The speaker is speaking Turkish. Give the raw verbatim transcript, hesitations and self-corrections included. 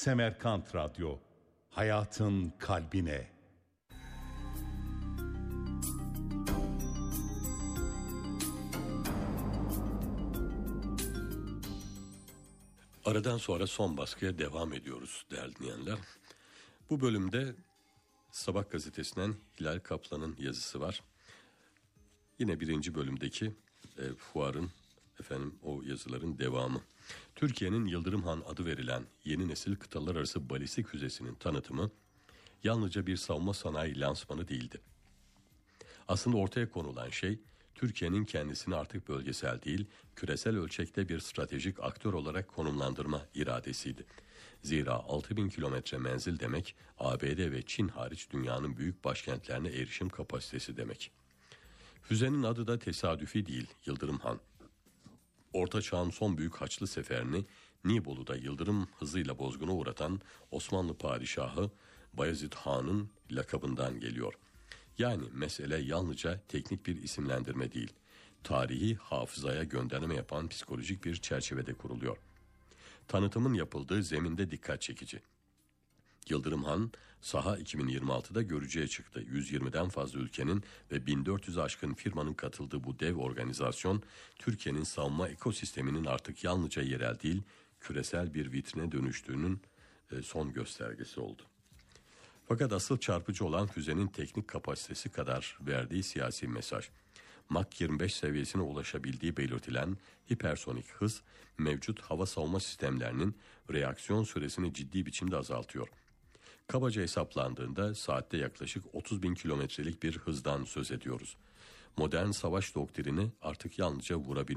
Semerkant Radyo, hayatın kalbine. Aradan sonra son baskıya devam ediyoruz değerli dinleyenler. Bu bölümde Sabah gazetesinden Hilal Kaplan'ın yazısı var. Yine birinci bölümdeki e, fuarın efendim o yazıların devamı. Türkiye'nin Yıldırım Han adı verilen yeni nesil kıtalar arası balistik füzesinin tanıtımı yalnızca bir savunma sanayi lansmanı değildi. Aslında ortaya konulan şey Türkiye'nin kendisini artık bölgesel değil, küresel ölçekte bir stratejik aktör olarak konumlandırma iradesiydi. Zira altı bin kilometre menzil demek, A B D ve Çin hariç dünyanın büyük başkentlerine erişim kapasitesi demek. Füzenin adı da tesadüfi değil, Yıldırım Han. Orta Çağ'ın son büyük Haçlı seferini Nibolu'da yıldırım hızıyla bozguna uğratan Osmanlı padişahı Bayezid Han'ın lakabından geliyor. Yani mesele yalnızca teknik bir isimlendirme değil, tarihi hafızaya gönderme yapan psikolojik bir çerçevede kuruluyor. Tanıtımın yapıldığı zeminde dikkat çekici. Yıldırım Han, saha iki bin yirmi altıda görücüye çıktı. yüz yirmiden fazla ülkenin ve bin dört yüze aşkın firmanın katıldığı bu dev organizasyon, Türkiye'nin savunma ekosisteminin artık yalnızca yerel değil, küresel bir vitrine dönüştüğünün son göstergesi oldu. Fakat asıl çarpıcı olan füzenin teknik kapasitesi kadar verdiği siyasi mesaj. Mach yirmi beş seviyesine ulaşabildiği belirtilen hipersonik hız, mevcut hava savunma sistemlerinin reaksiyon süresini ciddi biçimde azaltıyor. Kabaca hesaplandığında saatte yaklaşık otuz bin kilometrelik bir hızdan söz ediyoruz. Modern savaş doktrini artık yalnızca vurabilmek